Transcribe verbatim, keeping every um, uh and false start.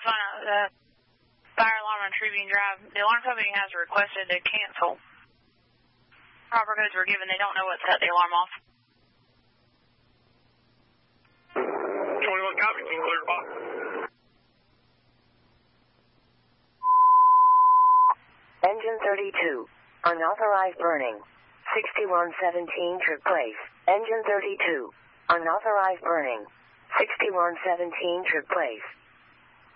find out the fire alarm on Tribune Drive. The alarm company has requested to cancel. Proper codes were given. They don't know what set the alarm off. twenty-one copy, Team Clear box. Engine thirty-two, unauthorized burning. sixty-one seventeen took place. Engine thirty-two, unauthorized burning. sixty-one seventeen took place.